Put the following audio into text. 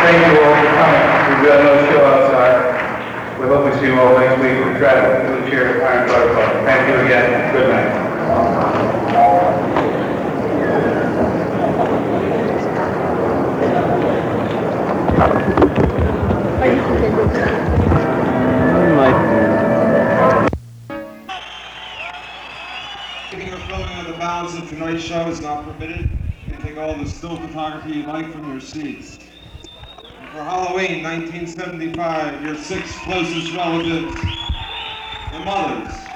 thank you all for coming. We've got another show outside. We hope we see you all next week for travel to the chair of Iron Butter Club. Thank you again. Good night. Taking or filming of the balance of tonight's show is not permitted. You can take all the still photography you like from your seats. And for Halloween 1975, your 6 closest relatives, the mothers,